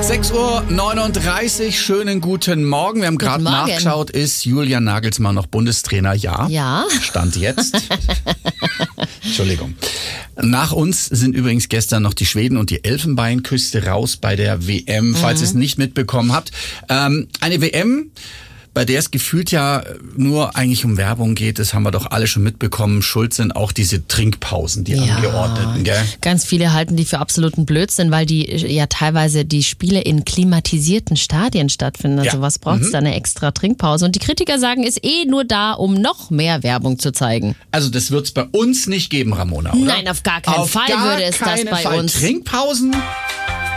6:39 Uhr, schönen guten Morgen. Wir haben gerade nachgeschaut, ist Julian Nagelsmann noch Bundestrainer? Ja. Stand jetzt. Entschuldigung. Nach uns sind übrigens gestern noch die Schweden und die Elfenbeinküste raus bei der WM, falls ihr es nicht mitbekommen habt. Eine WM, bei der es gefühlt ja nur eigentlich um Werbung geht, das haben wir doch alle schon mitbekommen. Schuld sind auch diese Trinkpausen, die angeordneten, gell? Ganz viele halten die für absoluten Blödsinn, weil die ja teilweise die Spiele in klimatisierten Stadien stattfinden. Also was braucht es da eine extra Trinkpause? Und die Kritiker sagen, ist nur da, um noch mehr Werbung zu zeigen. Also das wird es bei uns nicht geben, Ramona, oder? Nein, auf gar keinen Fall würde es das bei uns. Trinkpausen